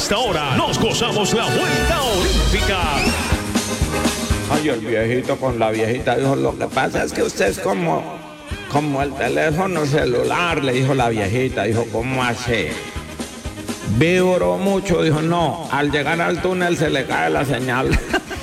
esta hora nos gozamos la vuelta olímpica. Ay, el viejito con la viejita dijo, lo que pasa es que usted es como el teléfono celular, le dijo la viejita. Dijo, ¿cómo hace? Vibró mucho, dijo, no, al llegar al túnel se le cae la señal.